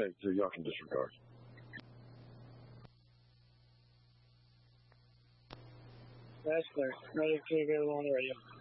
terminate, so y'all can disregard. That's clear. Ready to go on the radio.